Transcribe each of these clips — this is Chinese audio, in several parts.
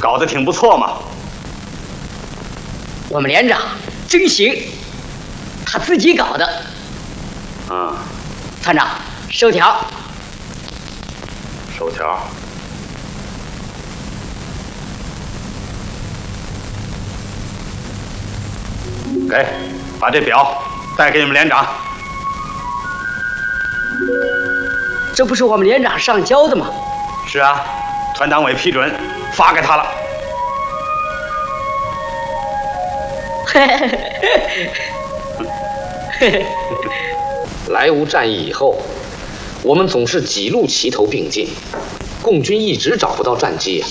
搞得挺不错嘛。 我们连长真行，他自己搞的。团长，收条。 收条。给，把这表带给你们连长。 这不是我们连长上交的吗？ 是啊，团党委批准发给他了。 莱芜战役以后，我们总是几路齐头并进，共军一直找不到战机。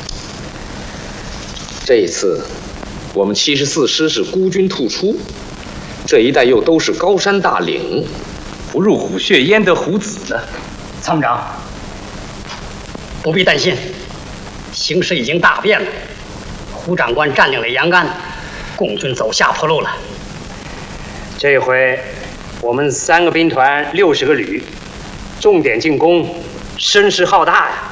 这一次，我们74师是孤军突出，这一带又都是高山大岭， 不入虎穴焉得虎子呢。 参谋长，不必担心，形势已经大变了。胡长官占领了阳安，共军走下坡路了。这回我们3个兵团60个旅，重点进攻，声势浩大呀！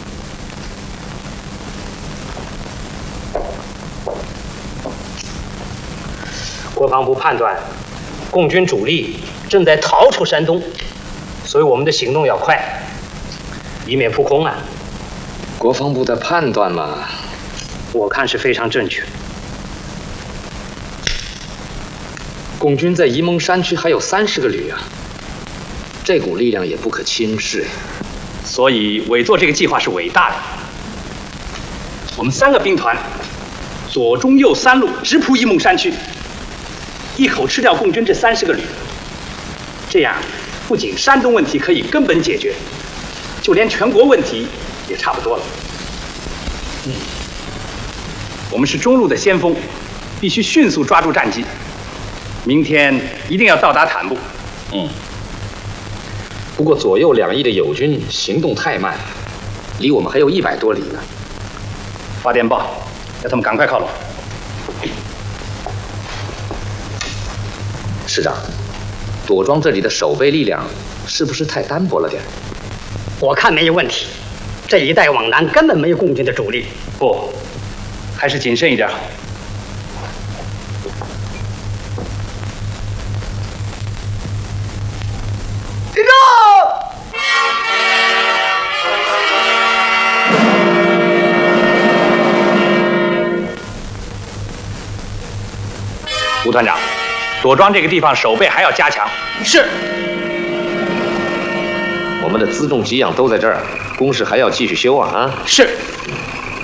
国防部判断，共军主力正在逃出山东，所以我们的行动要快，以免扑空啊。 国防部的判断嘛， 我看是非常正确。 共军在沂蒙山区还有30个旅啊，这股力量也不可轻视。 所以委座这个计划是伟大的。我们3个兵团，左、中、右3路直扑沂蒙山区，一口吃掉共军这30个旅。这样，不仅山东问题可以根本解决，就连全国问题也差不多了。我们是中路的先锋，必须迅速抓住战机。明天一定要到达坦布。 不过左右2翼的友军行动太慢，离我们还有100多里呢。 发电报，要他们赶快靠拢。 师长，朵庄这里的守备力量是不是太单薄了点？ 我看没有问题，这一带往南根本没有共军的主力。 不，还是谨慎一点好。 立正！ 吴团长，朵庄这个地方守备还要加强。 是。 我们的辎重给养都在这儿，工事还要继续修啊！ 是。